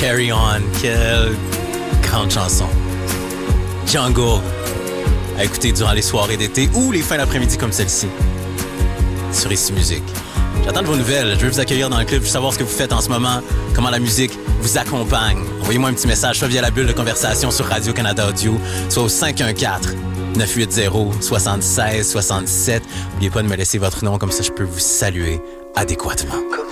Carry On, quelle grande chanson. Jungle, à écouter durant les soirées d'été ou les fins d'après-midi comme celle-ci. Sur Ici Musique. J'attends de vos nouvelles. Je veux vous accueillir dans le club, je veux savoir ce que vous faites en ce moment, comment la musique vous accompagne. Envoyez-moi un petit message, soit via la bulle de conversation sur Radio-Canada Audio, soit au 514-980-7677. N'oubliez pas de me laisser votre nom, comme ça je peux vous saluer adéquatement.